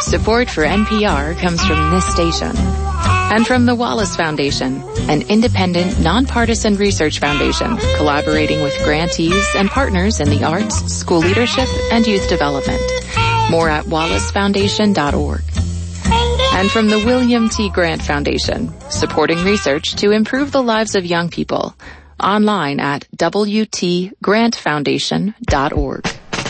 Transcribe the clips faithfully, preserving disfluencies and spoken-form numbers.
Support for N P R comes from this station and from the Wallace Foundation, an independent, nonpartisan research foundation collaborating with grantees and partners in the arts, school leadership, and youth development. More at wallace foundation dot org. And from the William T. Grant Foundation, supporting research to improve the lives of young people. Online at w t grant foundation dot org.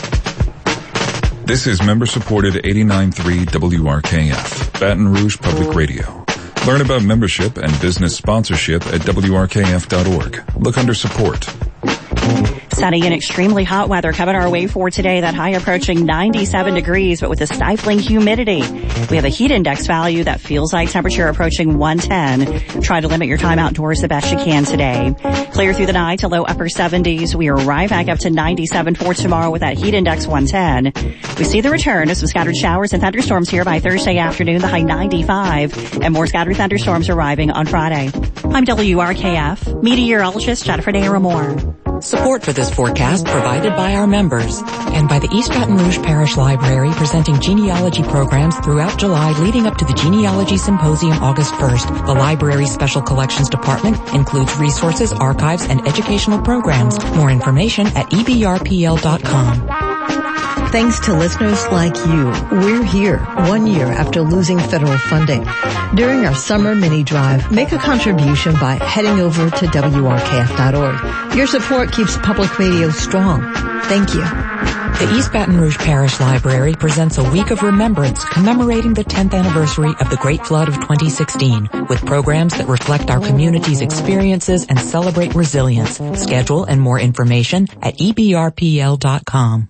This is member-supported eighty-nine point three W R K F, Baton Rouge Public Radio. Learn about membership and business sponsorship at w r k f dot org. Look under support. Sunny and extremely hot weather coming our way for today. That high approaching ninety-seven degrees, but with a stifling humidity. We have a heat index value that feels like temperature approaching one ten. Try to limit your time outdoors the best you can today. Clear through the night to low upper seventies. We are right back up to ninety-seven for tomorrow with that heat index one ten. We see the return of some scattered showers and thunderstorms here by Thursday afternoon, the high ninety-five, and more scattered thunderstorms arriving on Friday. I'm W R K F meteorologist Jennifer Naramore. Support for this forecast provided by our members and by the East Baton Rouge Parish Library, presenting genealogy programs throughout July leading up to the Genealogy Symposium August first. The library's Special Collections Department includes resources, archives, and educational programs. More information at e b r p l dot com. Thanks to listeners like you, we're here one year after losing federal funding. During our summer mini drive, make a contribution by heading over to w r k f dot org. Your support keeps public radio strong. Thank you. The East Baton Rouge Parish Library presents a week of remembrance commemorating the tenth anniversary of the Great Flood of twenty sixteen, with programs that reflect our community's experiences and celebrate resilience. Schedule and more information at e b r p l dot com.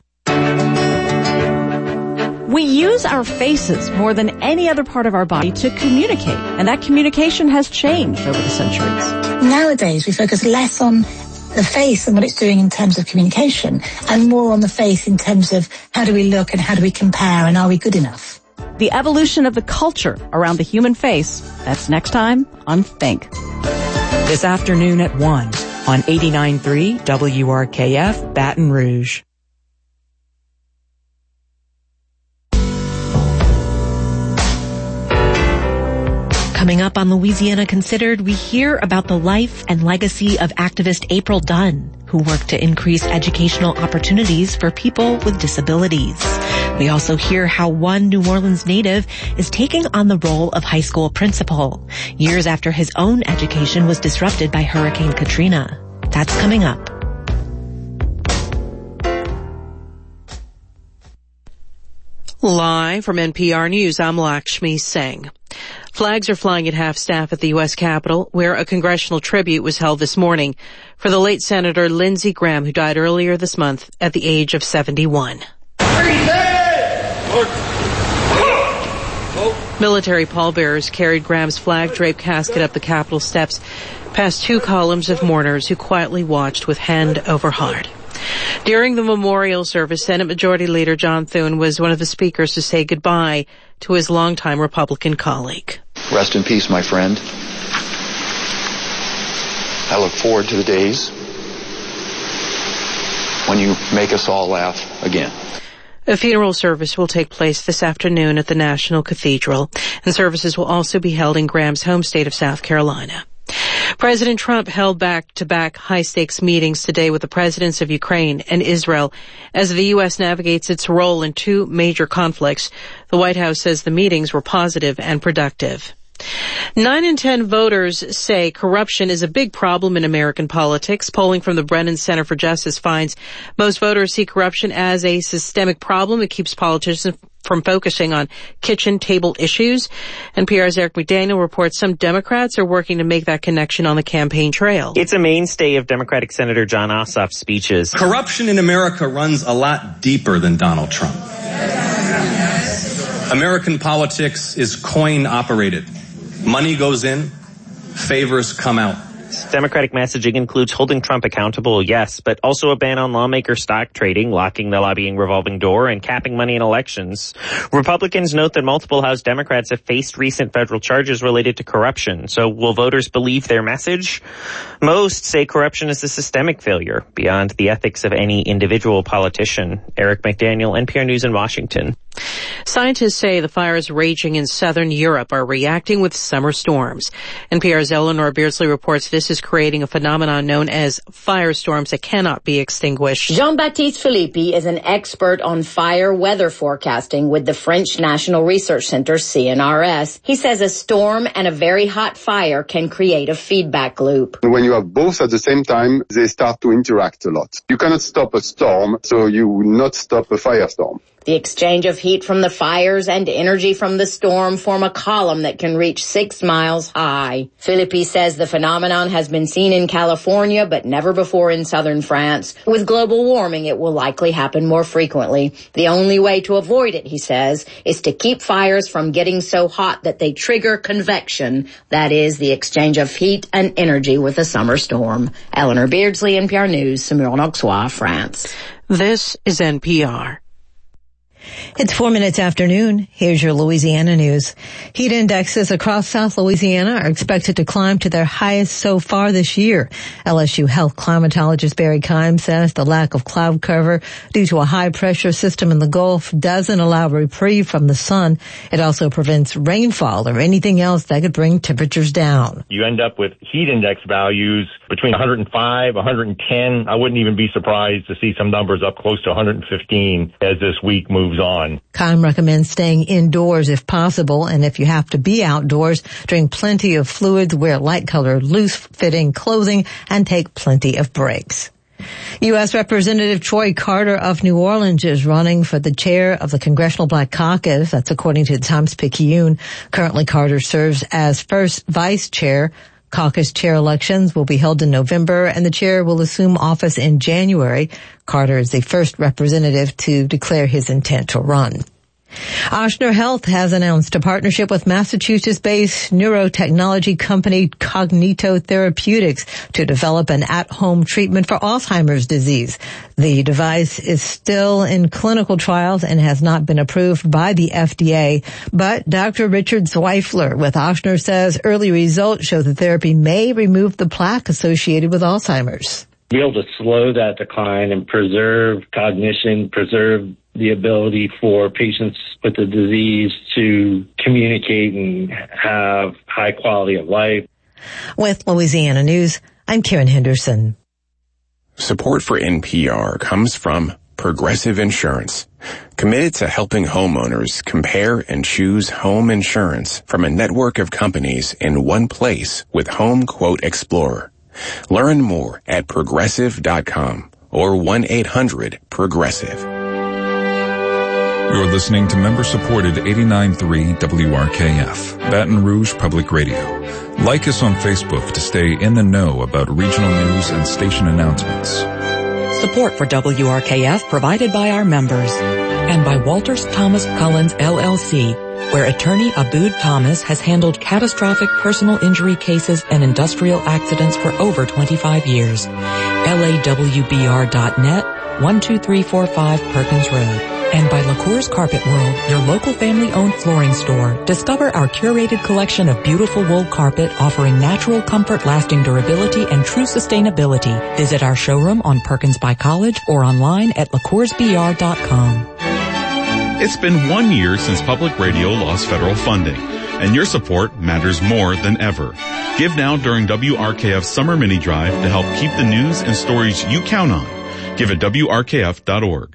We use our faces more than any other part of our body to communicate, and that communication has changed over the centuries. Nowadays, we focus less on the face and what it's doing in terms of communication, and more on the face in terms of how do we look and how do we compare and are we good enough. The evolution of the culture around the human face, that's next time on Think. This afternoon at one on eighty-nine point three W R K F Baton Rouge. Coming up on Louisiana Considered, we hear about the life and legacy of activist April Dunn, who worked to increase educational opportunities for people with disabilities. We also hear how one New Orleans native is taking on the role of high school principal, years after his own education was disrupted by Hurricane Katrina. That's coming up. Live from N P R News, I'm Lakshmi Singh. Flags are flying at half-staff at the U S Capitol, where a congressional tribute was held this morning for the late Senator Lindsey Graham, who died earlier this month at the age of seventy-one. Military pallbearers carried Graham's flag-draped casket up the Capitol steps, past two columns of mourners who quietly watched with hand over heart. During the memorial service, Senate Majority Leader John Thune was one of the speakers to say goodbye to his longtime Republican colleague. Rest in peace, my friend. I look forward to the days when you make us all laugh again. A funeral service will take place this afternoon at the National Cathedral, and services will also be held in Graham's home state of South Carolina. President Trump held back-to-back high-stakes meetings today with the presidents of Ukraine and Israel as the U S navigates its role in two major conflicts. The White House says the meetings were positive and productive. Nine in ten voters say corruption is a big problem in American politics. Polling from the Brennan Center for Justice finds most voters see corruption as a systemic problem. It keeps politicians from focusing on kitchen table issues. N P R's Eric McDaniel reports some Democrats are working to make that connection on the campaign trail. It's a mainstay of Democratic Senator Jon Ossoff's speeches. Corruption in America runs a lot deeper than Donald Trump. American politics is coin operated. Money goes in, favors come out. Democratic messaging includes holding Trump accountable, yes, but also a ban on lawmaker stock trading, locking the lobbying revolving door, and capping money in elections. Republicans note that multiple House Democrats have faced recent federal charges related to corruption. So will voters believe their message? Most say corruption is a systemic failure beyond the ethics of any individual politician. Eric McDaniel, N P R News in Washington. Scientists say the fires raging in southern Europe are reacting with summer storms. N P R's Eleanor Beardsley reports this is creating a phenomenon known as firestorms that cannot be extinguished. Jean-Baptiste Philippi is an expert on fire weather forecasting with the French National Research Center, C N R S. He says a storm and a very hot fire can create a feedback loop. When you have both at the same time, they start to interact a lot. You cannot stop a storm, so you will not stop a firestorm. The exchange of heat from the fires and energy from the storm form a column that can reach six miles high. Philippi says the phenomenon has been seen in California, but never before in southern France. With global warming, it will likely happen more frequently. The only way to avoid it, he says, is to keep fires from getting so hot that they trigger convection. That is, the exchange of heat and energy with a summer storm. Eleanor Beardsley, N P R News, Saumur-en-Auxois, France. This is N P R. It's four minutes after noon. Here's your Louisiana news. Heat indexes across South Louisiana are expected to climb to their highest so far this year. L S U health climatologist Barry Keim says the lack of cloud cover due to a high-pressure system in the Gulf doesn't allow reprieve from the sun. It also prevents rainfall or anything else that could bring temperatures down. You end up with heat index values between one hundred five, one hundred ten. I wouldn't even be surprised to see some numbers up close to one hundred fifteen as this week moves on. Keim recommends staying indoors if possible, and if you have to be outdoors, drink plenty of fluids, wear light-colored, loose-fitting clothing, and take plenty of breaks. U S Representative Troy Carter of New Orleans is running for the chair of the Congressional Black Caucus. That's according to the Times-Picayune. Currently, Carter serves as first vice chair. Caucus chair elections will be held in November, and the chair will assume office in January. Carter is the first representative to declare his intent to run. Ochsner Health has announced a partnership with Massachusetts-based neurotechnology company Cognito Therapeutics to develop an at-home treatment for Alzheimer's disease. The device is still in clinical trials and has not been approved by the F D A, but Doctor Richard Zweifler with Ochsner says early results show the therapy may remove the plaque associated with Alzheimer's. Be able to slow that decline and preserve cognition, preserve the ability for patients with the disease to communicate and have high quality of life. With Louisiana News, I'm Karen Henderson. Support for N P R comes from Progressive Insurance, committed to helping homeowners compare and choose home insurance from a network of companies in one place with Home Quote Explorer. Learn more at progressive dot com or one eight hundred progressive. You're listening to member-supported eighty-nine point three W R K F, Baton Rouge Public Radio. Like us on Facebook to stay in the know about regional news and station announcements. Support for W R K F provided by our members and by Walters Thomas Collins L L C, where attorney Abood Thomas has handled catastrophic personal injury cases and industrial accidents for over twenty-five years. L A W B R dot net, one two three four five Perkins Road. And by LaCour's Carpet World, your local family-owned flooring store. Discover our curated collection of beautiful wool carpet offering natural comfort, lasting durability, and true sustainability. Visit our showroom on Perkins by College or online at lacours b r dot com. It's been one year since public radio lost federal funding, and your support matters more than ever. Give now during W R K F's Summer Mini Drive to help keep the news and stories you count on. Give at W R K F dot org.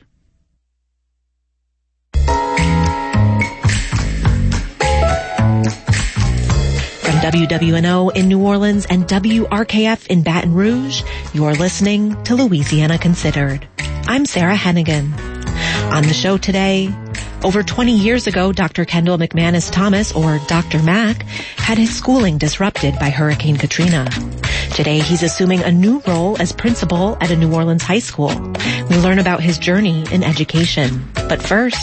From W W N O in New Orleans and W R K F in Baton Rouge, you're listening to Louisiana Considered. I'm Sarah Hennigan. On the show today, over twenty years ago, Doctor Kendall McManus Thomas, or Doctor Mac, had his schooling disrupted by Hurricane Katrina. Today, he's assuming a new role as principal at a New Orleans high school. We learn about his journey in education. But first,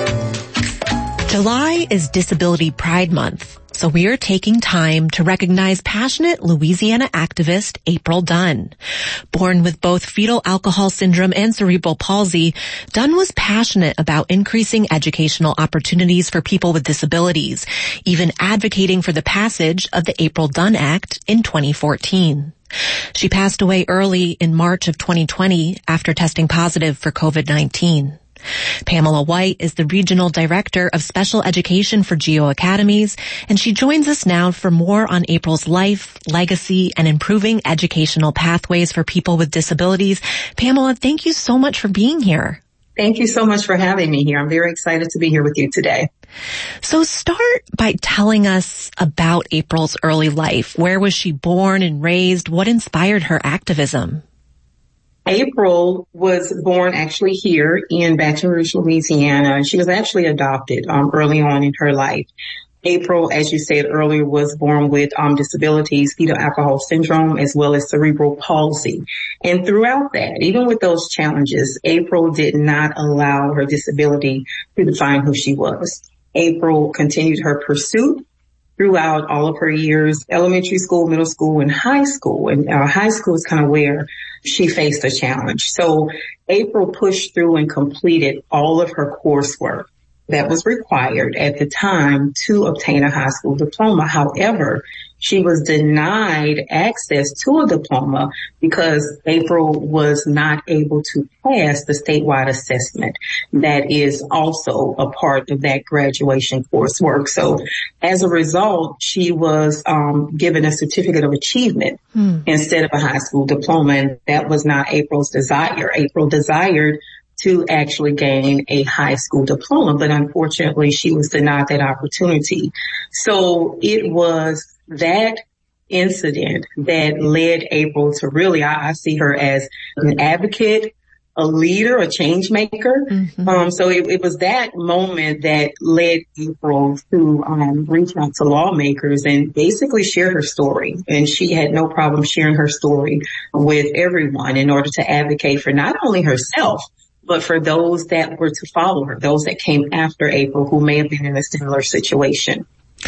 July is Disability Pride Month, so we are taking time to recognize passionate Louisiana activist April Dunn. Born with both fetal alcohol syndrome and cerebral palsy, Dunn was passionate about increasing educational opportunities for people with disabilities, even advocating for the passage of the April Dunn Act in twenty fourteen. She passed away early in March of twenty twenty after testing positive for covid nineteen. Pamela White is the Regional Director of Special Education for Geo Academies, and she joins us now for more on April's life, legacy, and improving educational pathways for people with disabilities. Pamela, thank you so much for being here. Thank you so much for having me here. I'm very excited to be here with you today. So start by telling us about April's early life. Where was she born and raised? What inspired her activism? April was born actually here in Baton Rouge, Louisiana. She was actually adopted um, early on in her life. April, as you said earlier, was born with um, disabilities, fetal alcohol syndrome, as well as cerebral palsy. And throughout that, even with those challenges, April did not allow her disability to define who she was. April continued her pursuit throughout all of her years, elementary school, middle school, and high school. And uh, high school is kind of where she faced a challenge. So April pushed through and completed all of her coursework that was required at the time to obtain a high school diploma. However, she was denied access to a diploma because April was not able to pass the statewide assessment that is also a part of that graduation coursework. So as a result, she was um, given a certificate of achievement hmm. instead of a high school diploma, and that was not April's desire. April desired to actually gain a high school diploma, but unfortunately she was denied that opportunity. So it was that incident that led April to really, I, I see her as an advocate, a leader, a change maker. Mm-hmm. Um, so it, it was that moment that led April to um, reach out to lawmakers and basically share her story. And she had no problem sharing her story with everyone in order to advocate for not only herself, but for those that were to follow her, those that came after April who may have been in a similar situation.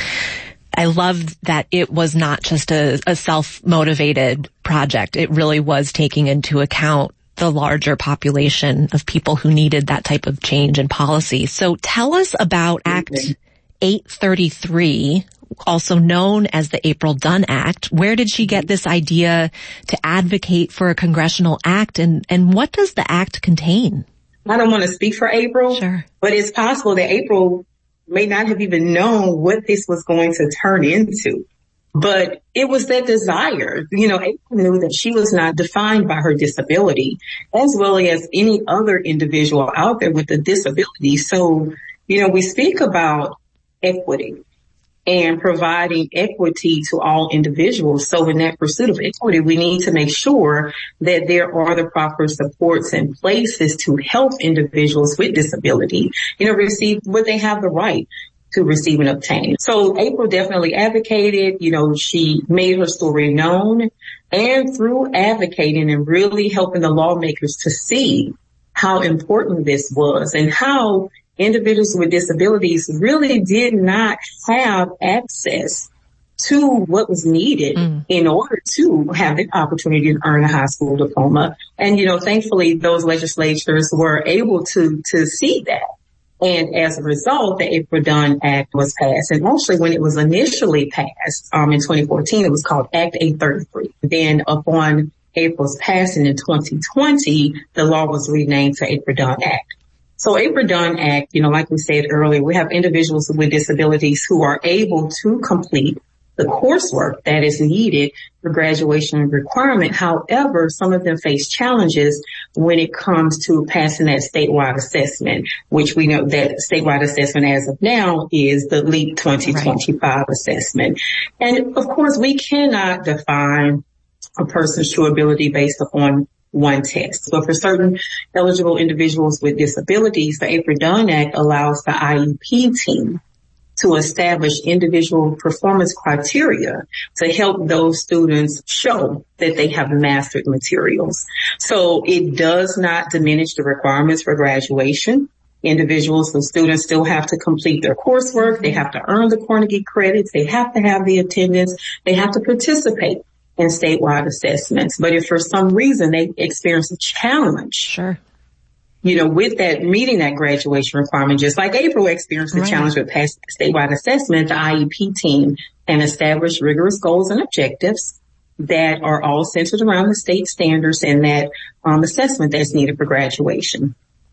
I love that it was not just a, a self-motivated project. It really was taking into account the larger population of people who needed that type of change in policy. So tell us about Act eight thirty-three, also known as the April Dunn Act. Where did she get this idea to advocate for a congressional act, and, and what does the act contain? I don't want to speak for April, sure, but it's possible that April may not have even known what this was going to turn into. But it was that desire. You know, April knew that she was not defined by her disability, as well as any other individual out there with a disability. So, you know, we speak about equity and providing equity to all individuals. So in that pursuit of equity, we need to make sure that there are the proper supports and places to help individuals with disability, you know, receive what they have the right to receive and obtain. So April definitely advocated, you know, she made her story known, and through advocating and really helping the lawmakers to see how important this was and how individuals with disabilities really did not have access to what was needed mm. in order to have the opportunity to earn a high school diploma. And, you know, thankfully those legislatures were able to, to see that. And as a result, the April Dunn Act was passed. And actually, when it was initially passed, um, in twenty fourteen, it was called Act eight thirty-three. Then upon April's passing in twenty twenty, the law was renamed to April Dunn Act. So April Dunn Act, you know, like we said earlier, we have individuals with disabilities who are able to complete the coursework that is needed for graduation requirement. However, some of them face challenges when it comes to passing that statewide assessment, which we know that statewide assessment as of now is the LEAP twenty twenty-five right. assessment. And of course, we cannot define a person's true ability based upon one test. So for certain eligible individuals with disabilities, the April Dunn Act allows the I E P team to establish individual performance criteria to help those students show that they have mastered materials. So it does not diminish the requirements for graduation. Individuals, the students still have to complete their coursework. They have to earn the Carnegie credits. They have to have the attendance. They have to participate in statewide assessments. But if for some reason they experience a challenge, sure, you know, with that meeting that graduation requirement, just like April experienced the right. challenge with past statewide assessment, the I E P team can establish rigorous goals and objectives that are all centered around the state standards and that um, assessment that's needed for graduation.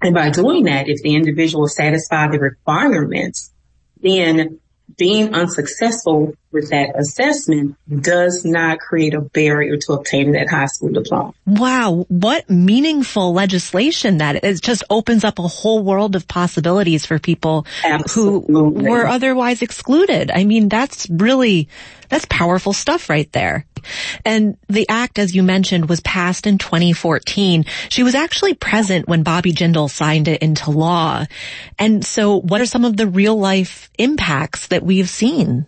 And by doing that, if the individual satisfies the requirements, then being unsuccessful with that assessment does not create a barrier to obtaining that high school diploma. Wow, what meaningful legislation that is. It just opens up a whole world of possibilities for people Absolutely. who were otherwise excluded. I mean, that's really, that's powerful stuff right there. And the act, as you mentioned, was passed in twenty fourteen. She was actually present when Bobby Jindal signed it into law. And so what are some of the real life impacts that we've seen?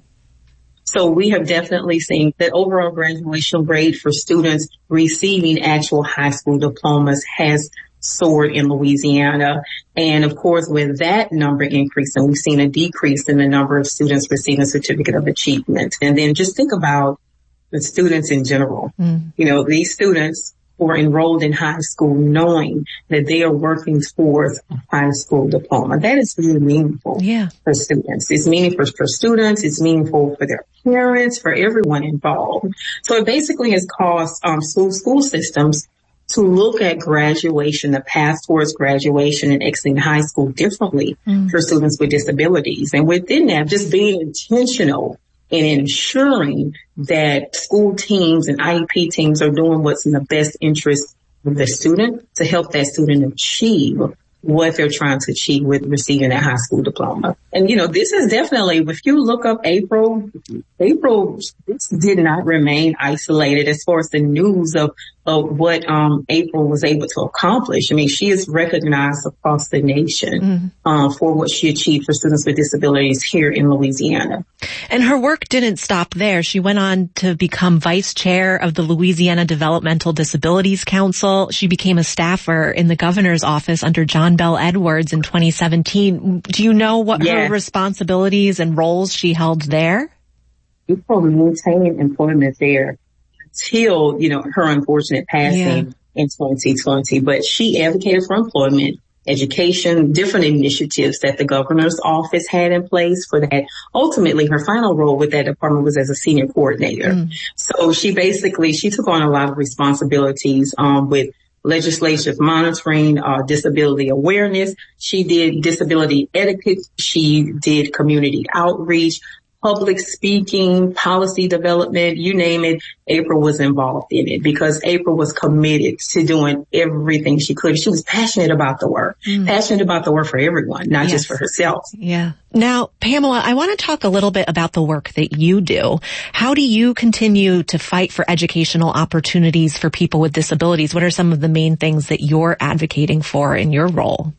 So we have definitely seen that overall graduation rate for students receiving actual high school diplomas has soared in Louisiana. And of course, with that number increasing, we've seen a decrease in the number of students receiving a certificate of achievement. And then just think about the students in general. Mm. You know, these students who are enrolled in high school knowing that they are working towards a high school diploma. That is really meaningful yeah. for students. It's meaningful for students. It's meaningful for their parents, for everyone involved. So it basically has caused um, school, school systems to look at graduation, the path towards graduation and exiting high school differently mm. for students with disabilities. And within that, just being intentional in ensuring that school teams and I E P teams are doing what's in the best interest of the student to help that student achieve what they're trying to achieve with receiving a high school diploma. And, you know, this is definitely, if you look up April, April this did not remain isolated as far as the news of, of what um April was able to accomplish. I mean, she is recognized across the nation mm-hmm. uh, for what she achieved for students with disabilities here in Louisiana. And her work didn't stop there. She went on to become vice chair of the Louisiana Developmental Disabilities Council. She became a staffer in the governor's office under John Bell Edwards in twenty seventeen. Do you know what yes. her responsibilities and roles she held there? She probably maintained employment there until, you know, her unfortunate passing yeah. in twenty twenty. But she advocated for employment, education, different initiatives that the governor's office had in place for that. Ultimately, her final role with that department was as a senior coordinator. Mm. So she basically, she took on a lot of responsibilities um with legislative monitoring, uh, disability awareness. She did disability etiquette. She did community outreach, public speaking, policy development, you name it. April was involved in it because April was committed to doing everything she could. She was passionate about the work, mm. passionate about the work for everyone, not yes. just for herself. Yeah. Now, Pamela, I want to talk a little bit about the work that you do. How do you continue to fight for educational opportunities for people with disabilities? What are some of the main things that you're advocating for in your role?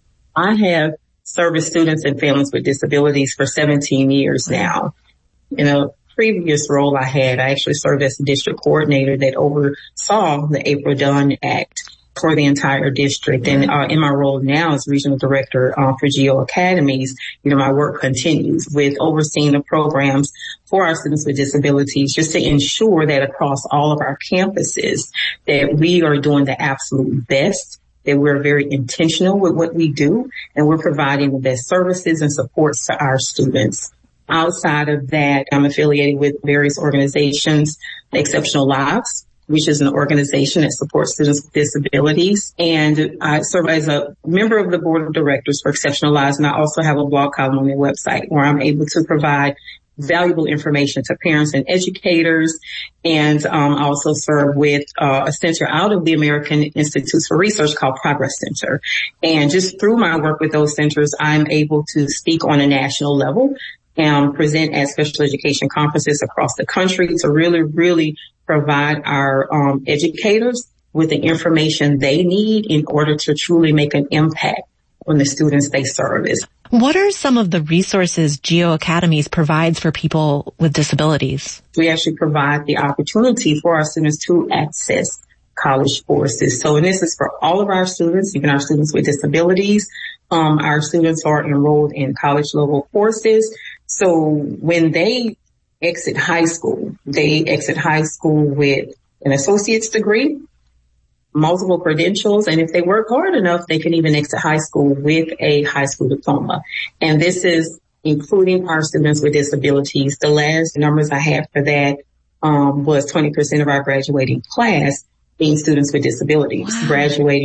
I have service students and families with disabilities for seventeen years now. In a previous role I had, I actually served as the district coordinator that oversaw the April Dunn Act for the entire district. And uh, in my role now as regional director uh, for Geo Academies, you know, my work continues with overseeing the programs for our students with disabilities, just to ensure that across all of our campuses that we are doing the absolute best, that we're very intentional with what we do, and we're providing the best services and supports to our students. Outside of that, I'm affiliated with various organizations, Exceptional Lives, which is an organization that supports students with disabilities. And I serve as a member of the board of directors for Exceptional Lives, and I also have a blog column on their website where I'm able to provide valuable information to parents and educators. And um, I also serve with uh, a center out of the American Institutes for Research called Progress Center. And just through my work with those centers, I'm able to speak on a national level and present at special education conferences across the country to really, really provide our um, educators with the information they need in order to truly make an impact on the students they serve. What are some of the resources Geo Academies provides for people with disabilities? We actually provide the opportunity for our students to access college courses. So, and this is for all of our students, even our students with disabilities. Um, our students are enrolled in college level courses. So when they exit high school, they exit high school with an associate's degree, multiple credentials, and if they work hard enough, they can even exit high school with a high school diploma. And this is including our students with disabilities. The last numbers I have for that um was twenty percent of our graduating class being students with disabilities, wow. graduating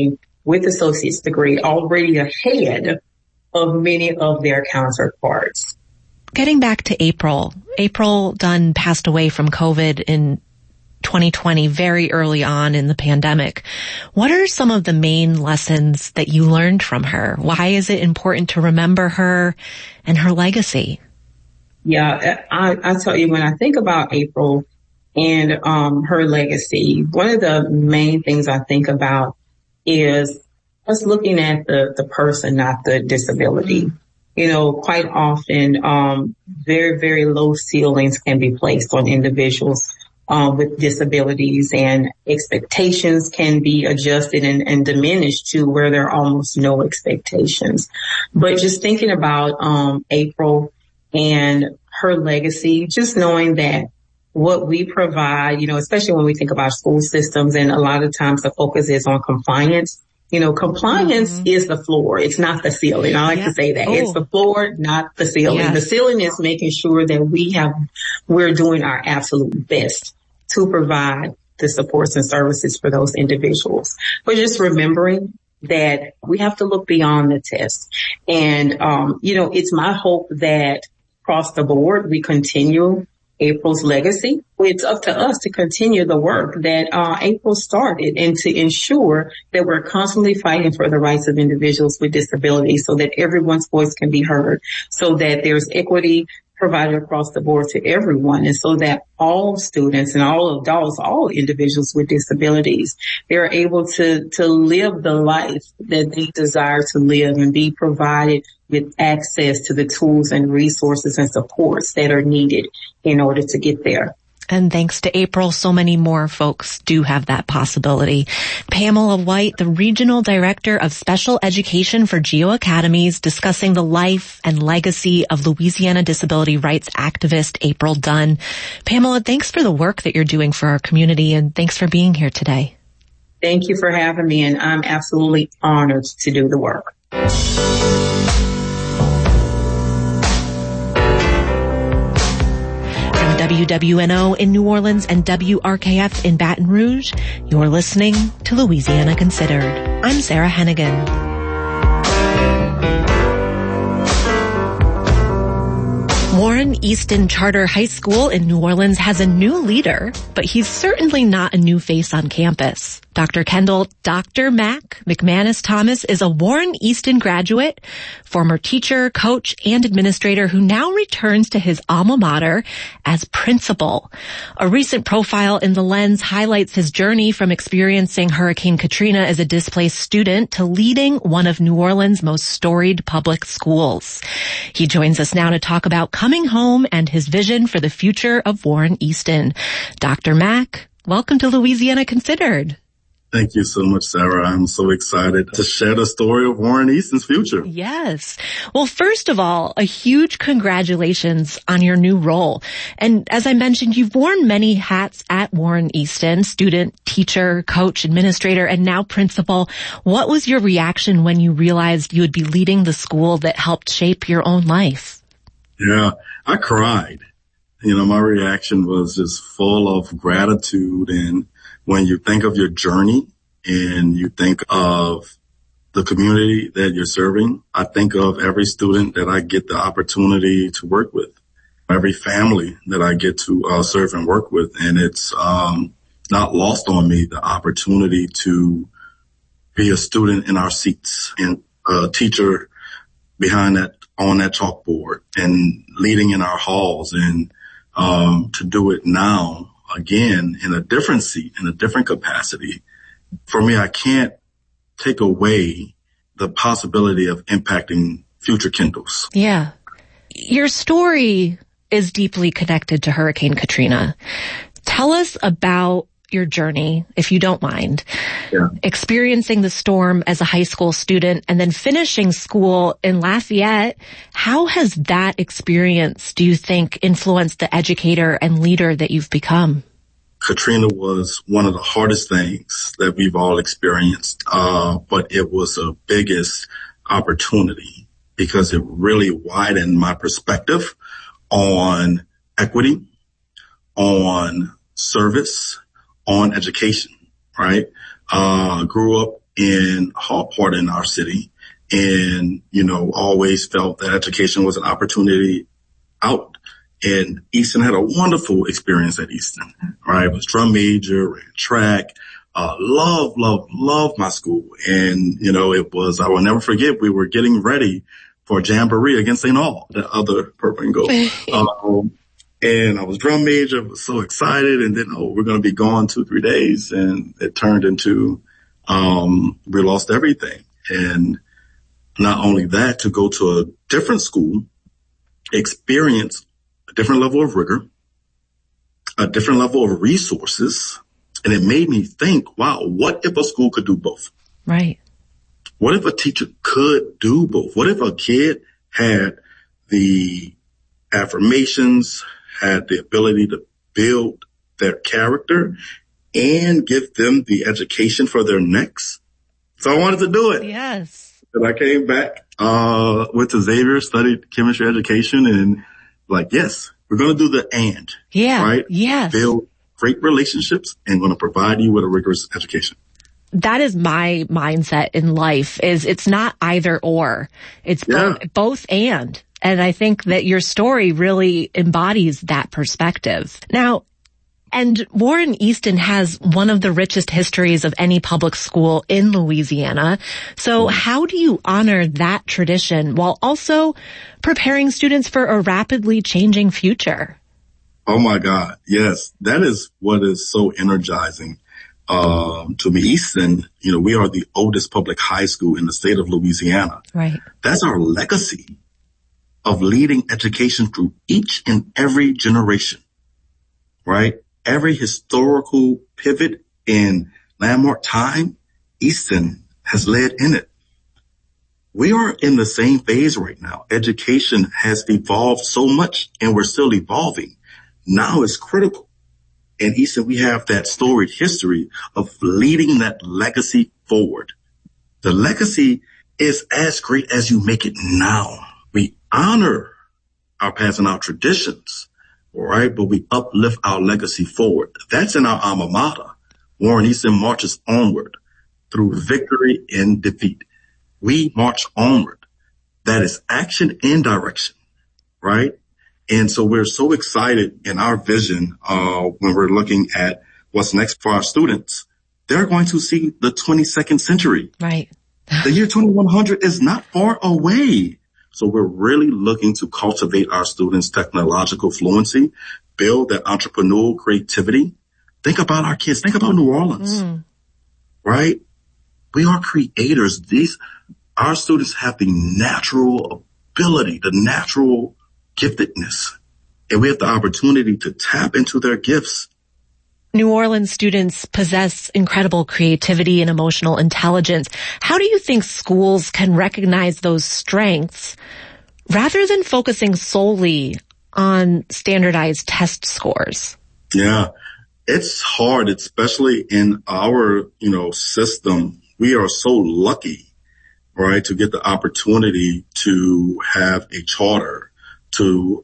with associate's degree already ahead of many of their counterparts. Getting back to April, April Dunn passed away from COVID in twenty twenty, very early on in the pandemic. What are some of the main lessons that you learned from her? Why is it important to remember her and her legacy? Yeah, I, I tell you, when I think about April and um, her legacy, one of the main things I think about is us looking at the, the person, not the disability. Mm-hmm. You know, quite often, um, very, very low ceilings can be placed on individuals uh, with disabilities, and expectations can be adjusted and, and diminished to where there are almost no expectations. But just thinking about um, April and her legacy, just knowing that what we provide, you know, especially when we think about school systems, and a lot of times the focus is on compliance. You know, compliance mm-hmm. is the floor. It's not the ceiling. I like yeah. to say that. Oh. It's the floor, not the ceiling. Yes. The ceiling is making sure that we have, we're doing our absolute best to provide the supports and services for those individuals. But just remembering that we have to look beyond the test. And, um, you know, it's my hope that across the board we continue April's legacy. It's up to us to continue the work that uh, April started, and to ensure that we're constantly fighting for the rights of individuals with disabilities, so that everyone's voice can be heard, so that there's equity provided across the board to everyone, and so that all students and all adults, all individuals with disabilities, they're able to to live the life that they desire to live, and be provided with access to the tools and resources and supports that are needed in order to get there. And thanks to April, so many more folks do have that possibility. Pamela White, the Regional Director of Special Education for Geo Academies, discussing the life and legacy of Louisiana disability rights activist April Dunn. Pamela, thanks for the work that you're doing for our community, and thanks for being here today. Thank you for having me, and I'm absolutely honored to do the work. W W N O in New Orleans and W R K F in Baton Rouge, you're listening to Louisiana Considered. I'm Sarah Hennigan. Warren Easton Charter High School in New Orleans has a new leader, but he's certainly not a new face on campus. Doctor Kendall Doctor Mac McManus Thomas is a Warren Easton graduate, former teacher, coach, and administrator who now returns to his alma mater as principal. A recent profile in The Lens highlights his journey from experiencing Hurricane Katrina as a displaced student to leading one of New Orleans' most storied public schools. He joins us now to talk about coming home and his vision for the future of Warren Easton. Doctor Mac, welcome to Louisiana Considered. Thank you so much, Sarah. I'm so excited to share the story of Warren Easton's future. Yes. Well, first of all, a huge congratulations on your new role. And as I mentioned, you've worn many hats at Warren Easton, student, teacher, coach, administrator, and now principal. What was your reaction when you realized you would be leading the school that helped shape your own life? Yeah, I cried. You know, my reaction was just full of gratitude. And when you think of your journey and you think of the community that you're serving, I think of every student that I get the opportunity to work with, every family that I get to uh, serve and work with. And it's um, not lost on me, the opportunity to be a student in our seats and a teacher behind that, on that chalkboard, and leading in our halls, and um, to do it now again in a different seat, in a different capacity. For me, I can't take away the possibility of impacting future Kendalls. Yeah. Your story is deeply connected to Hurricane Katrina. Tell us about your journey, if you don't mind. Yeah. Experiencing the storm as a high school student and then finishing school in Lafayette. How has that experience, do you think, influenced the educator and leader that you've become? Katrina was one of the hardest things that we've all experienced, uh, but it was the biggest opportunity because it really widened my perspective on equity, on service, on education, right? Uh, grew up in Hawkport in our city, and, you know, always felt that education was an opportunity out. And Easton had a wonderful experience at Easton, right? I was drum major, ran track, uh, love, love, love my school. And, you know, it was, I will never forget, we were getting ready for Jamboree against Saint Aul, the other purple and gold. um, and I was drum major, was so excited. And then, oh, we're going to be gone two, three days. And it turned into, um, we lost everything. And not only that, to go to a different school, experience a different level of rigor, a different level of resources. And it made me think, wow, what if a school could do both? Right. What if a teacher could do both? What if a kid had the affirmations, had the ability to build their character and give them the education for their next? So I wanted to do it. Yes. And I came back, uh, went to Xavier, studied chemistry education, and like, yes, we're going to do the and. Yeah. Right? Yes. Build great relationships and going to provide you with a rigorous education. That is my mindset in life, is it's not either or. It's Yeah. both, both and. And I think that your story really embodies that perspective. Now, and Warren Easton has one of the richest histories of any public school in Louisiana. So how do you honor that tradition while also preparing students for a rapidly changing future? Oh my God. Yes. That is what is so energizing. Um, to me, Easton, you know, we are the oldest public high school in the state of Louisiana. Right. That's our legacy of leading education through each and every generation, right? Every historical pivot in landmark time, Easton has led in it. We are in the same phase right now. Education has evolved so much and we're still evolving. Now it's critical. And Easton, we have that storied history of leading that legacy forward. The legacy is as great as you make it now. We honor our past and our traditions, right? But we uplift our legacy forward. That's in our alma mater. Warren Easton marches onward through victory and defeat. We march onward. That is action and direction, right? And so we're so excited in our vision, uh, when we're looking at what's next for our students. They're going to see the twenty-second century. Right. The year twenty-one hundred is not far away. So we're really looking to cultivate our students' technological fluency, build that entrepreneurial creativity. Think about our kids. Think about New Orleans, mm. right? We are creators. These, our students have the natural ability, the natural giftedness, and we have the opportunity to tap into their gifts. New Orleans students possess incredible creativity and emotional intelligence. How do you think schools can recognize those strengths rather than focusing solely on standardized test scores? Yeah, it's hard, especially in our, you know, system. We are so lucky, right, to get the opportunity to have a charter to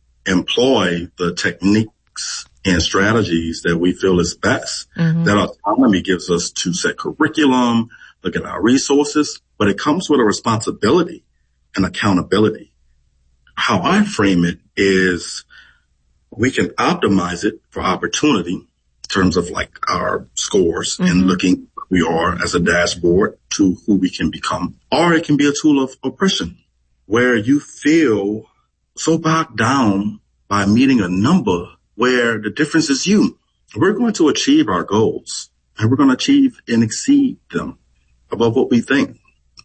employ the techniques and strategies that we feel is best. Mm-hmm. That autonomy gives us to set curriculum, look at our resources, but it comes with a responsibility and accountability. How I frame it is we can optimize it for opportunity in terms of like our scores mm-hmm. and looking who we are as a dashboard to who we can become. Or it can be a tool of oppression where you feel so bogged down by meeting a number where the difference is you. We're going to achieve our goals and we're going to achieve and exceed them above what we think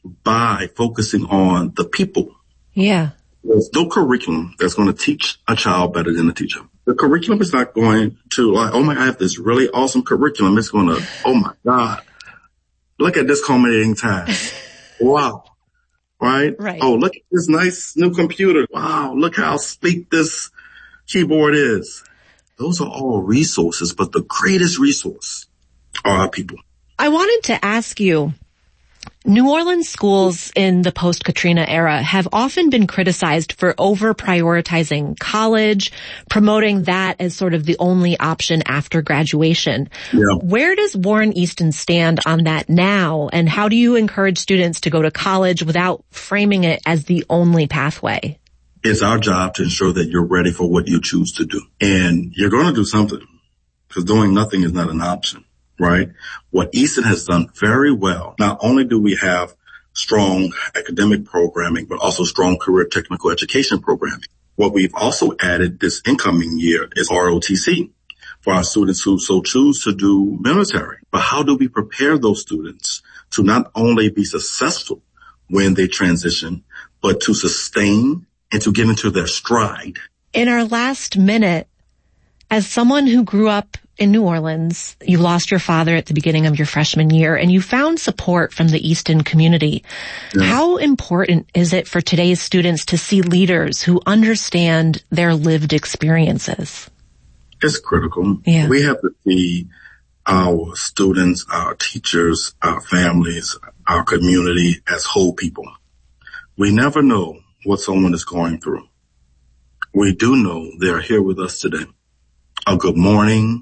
by focusing on the people. Yeah. There's no curriculum that's going to teach a child better than a teacher. The curriculum is not going to like, oh my God, I have this really awesome curriculum. It's going to, oh my God, look at this culminating time. Wow. Right? Right. Oh, look at this nice new computer. Wow. Look how sleek this keyboard is. Those are all resources, but the greatest resource are our people. I wanted to ask you, New Orleans schools in the post-Katrina era have often been criticized for over-prioritizing college, promoting that as sort of the only option after graduation. Yeah. Where does Warren Easton stand on that now, and how do you encourage students to go to college without framing it as the only pathway? It's our job to ensure that you're ready for what you choose to do. And you're going to do something, because doing nothing is not an option. Right? What Easton has done very well, not only do we have strong academic programming, but also strong career technical education programming. What we've also added this incoming year is R O T C for our students who so choose to do military. But how do we prepare those students to not only be successful when they transition, but to sustain and to get into their stride? In our last minute, as someone who grew up in New Orleans, you lost your father at the beginning of your freshman year, and you found support from the Easton community. Yeah. How important is it for today's students to see leaders who understand their lived experiences? It's critical. Yeah. We have to see our students, our teachers, our families, our community as whole people. We never know what someone is going through. We do know they're here with us today. A good morning,